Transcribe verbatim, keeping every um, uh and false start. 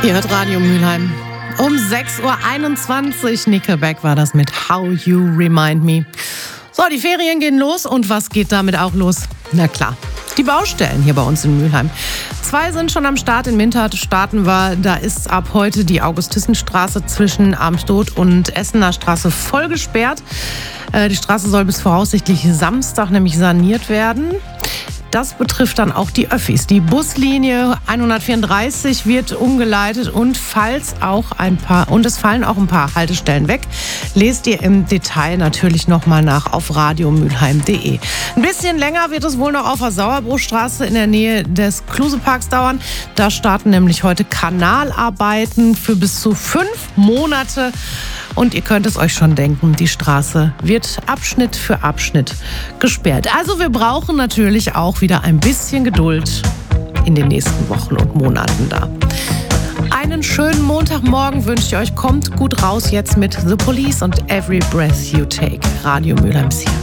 Ihr hört Radio Mülheim. Um sechs Uhr einundzwanzig, Nickelback war das mit How You Remind Me. So, die Ferien gehen los und was geht damit auch los? Na klar, die Baustellen hier bei uns in Mülheim. Zwei sind schon am Start. In Minterth starten wir. Da ist ab heute die August-Thyssen-Straße zwischen Amsdoth und Essener Straße voll gesperrt. Die Straße soll bis voraussichtlich Samstag nämlich saniert werden. Das betrifft dann auch die Öffis. Die Buslinie hundertvierunddreißig wird umgeleitet und falls auch ein paar und es fallen auch ein paar Haltestellen weg. Lest ihr im Detail natürlich nochmal nach auf radiomülheim punkt de. Ein bisschen länger wird es wohl noch auf der Sauerbruchstraße in der Nähe des Kluseparks dauern. Da starten nämlich heute Kanalarbeiten für bis zu fünf Monate. Und ihr könnt es euch schon denken, die Straße wird Abschnitt für Abschnitt gesperrt. Also wir brauchen natürlich auch wieder ein bisschen Geduld in den nächsten Wochen und Monaten da. Einen schönen Montagmorgen wünsche ich euch. Kommt gut raus jetzt mit The Police und Every Breath You Take. Radio Mülheim hier.